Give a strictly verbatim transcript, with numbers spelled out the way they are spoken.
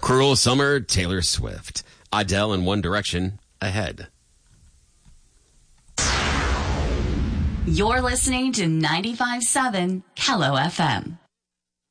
Cruel Summer, Taylor Swift. Adele and One Direction ahead. You're listening to ninety-five point seven Kello F M.